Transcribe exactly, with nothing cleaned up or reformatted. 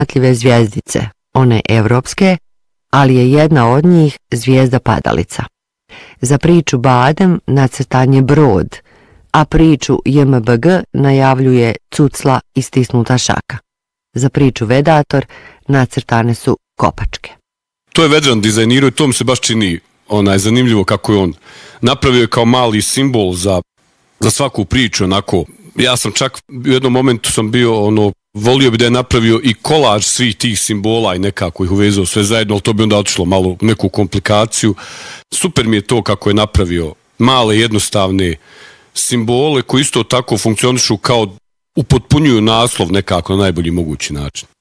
prepoznatljive zvjezdice, one evropske, ali je jedna od njih zvijezda padalica. Za priču Badem nacrtan je brod, a priču J M B G najavljuje cucla i stisnuta šaka. Za priču Vedator nacrtane su kopačke. To je Vedran dizajnirao i to mi se baš čini onaj, zanimljivo kako je on napravio kao mali simbol za, za svaku priču. Onako. Ja sam čak u jednom momentu sam bio, ono, volio bi da je napravio i kolaž svih tih simbola i nekako ih uvezao sve zajedno, ali to bi onda otišlo malo u neku komplikaciju. Super mi je to kako je napravio male, jednostavne simbole koji isto tako funkcionišu kao upotpunjuju naslov nekako na najbolji mogući način.